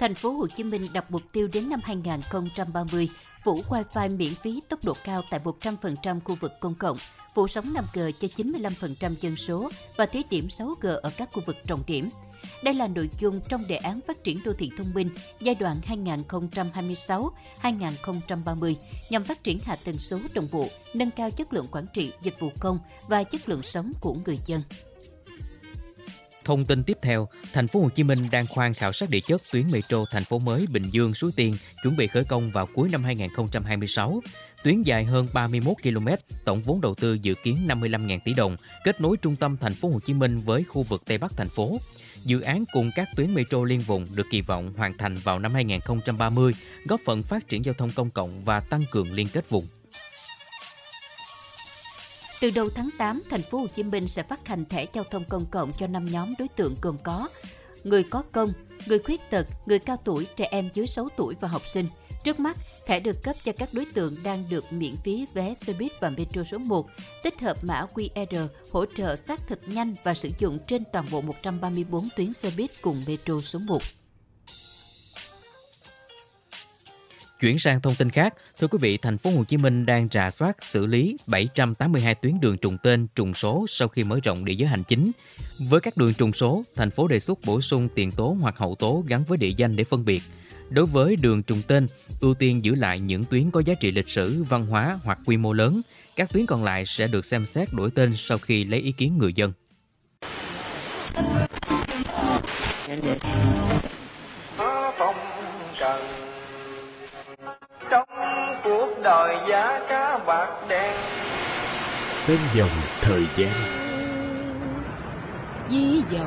Thành phố Hồ Chí Minh đặt mục tiêu đến năm 2030 phủ Wi-Fi miễn phí tốc độ cao tại 100% khu vực công cộng, phủ sóng 5G cho 95% dân số và thí điểm 6G ở các khu vực trọng điểm. Đây là nội dung trong đề án phát triển đô thị thông minh giai đoạn 2026-2030 nhằm phát triển hạ tầng số đồng bộ, nâng cao chất lượng quản trị, dịch vụ công và chất lượng sống của người dân. Thông tin tiếp theo, Thành phố Hồ Chí Minh đang khoan khảo sát địa chất tuyến metro thành phố mới Bình Dương - Suối Tiên, chuẩn bị khởi công vào cuối năm 2026. Tuyến dài hơn 31 km, tổng vốn đầu tư dự kiến 55.000 tỷ đồng, kết nối trung tâm Thành phố Hồ Chí Minh với khu vực Tây Bắc thành phố. Dự án cùng các tuyến metro liên vùng được kỳ vọng hoàn thành vào năm 2030, góp phần phát triển giao thông công cộng và tăng cường liên kết vùng. Từ đầu tháng 8, Thành phố Hồ Chí Minh sẽ phát hành thẻ giao thông công cộng cho 5 nhóm đối tượng gồm có người có công, người khuyết tật, người cao tuổi, trẻ em dưới 6 tuổi và học sinh. Trước mắt, thẻ được cấp cho các đối tượng đang được miễn phí vé xe buýt và metro số 1, tích hợp mã QR hỗ trợ xác thực nhanh và sử dụng trên toàn bộ 134 tuyến xe buýt cùng metro số 1. Chuyển sang thông tin khác, thưa quý vị, Thành phố Hồ Chí Minh đang rà soát xử lý 782 tuyến đường trùng tên, trùng số sau khi mở rộng địa giới hành chính. Với các đường trùng số, thành phố đề xuất bổ sung tiền tố hoặc hậu tố gắn với địa danh để phân biệt. Đối với đường trùng tên, ưu tiên giữ lại những tuyến có giá trị lịch sử, văn hóa hoặc quy mô lớn. Các tuyến còn lại sẽ được xem xét đổi tên sau khi lấy ý kiến người dân. Trong cuộc đời giá cá bạc đen bên dòng thời gian. Vì dòng